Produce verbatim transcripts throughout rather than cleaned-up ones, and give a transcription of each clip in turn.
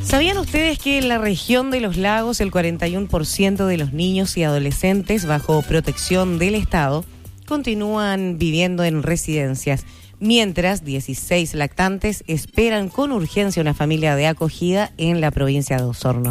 ¿Sabían ustedes que en la región de los lagos el cuarenta y uno por ciento de los niños y adolescentes bajo protección del Estado continúan viviendo en residencias, mientras dieciséis lactantes esperan con urgencia una familia de acogida en la provincia de Osorno?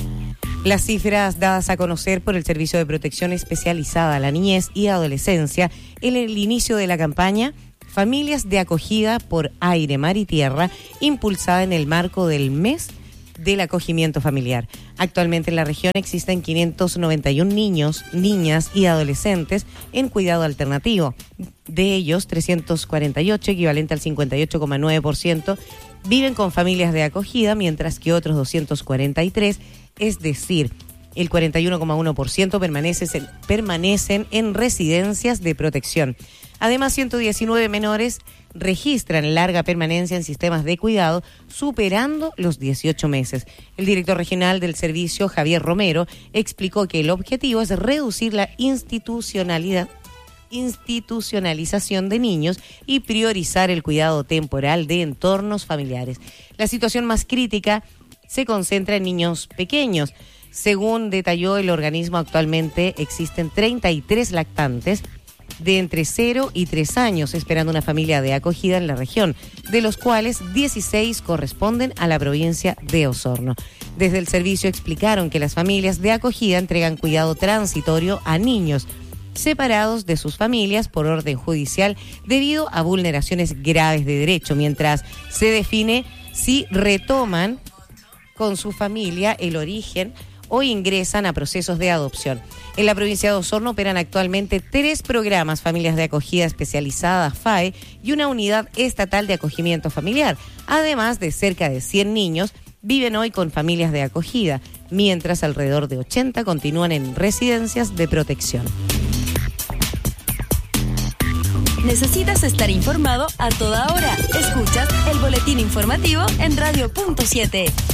Las cifras dadas a conocer por el Servicio de Protección Especializada a la Niñez y Adolescencia en el inicio de la campaña Familias de Acogida por Aire, Mar y Tierra, impulsada en el marco del mes del acogimiento familiar. Actualmente en la región existen quinientos noventa y uno niños, niñas y adolescentes en cuidado alternativo. De ellos, trescientos cuarenta y ocho, equivalente al cincuenta y ocho coma nueve por ciento, viven con familias de acogida, mientras que otros doscientos cuarenta y tres, es decir, el cuarenta y uno coma uno por ciento permanecen, permanecen en residencias de protección. Además, ciento diecinueve menores registran larga permanencia en sistemas de cuidado, superando los dieciocho meses. El director regional del servicio, Javier Romero, explicó que el objetivo es reducir la institucionalidad, institucionalización de niños y priorizar el cuidado temporal de entornos familiares. La situación más crítica se concentra en niños pequeños. Según detalló el organismo, actualmente existen treinta y tres lactantes de entre cero y tres años esperando una familia de acogida en la región, de los cuales dieciséis corresponden a la provincia de Osorno. Desde el servicio explicaron que las familias de acogida entregan cuidado transitorio a niños separados de sus familias por orden judicial debido a vulneraciones graves de derecho, mientras se define si retoman con su familia el origen o ingresan a procesos de adopción. En la provincia de Osorno operan actualmente tres programas Familias de Acogida Especializadas, F A E, y una unidad estatal de acogimiento familiar. Además de cerca de cien niños, viven hoy con familias de acogida, mientras alrededor de ochenta continúan en residencias de protección. ¿Necesitas estar informado a toda hora? Escuchas el boletín informativo en Radio Punto siete.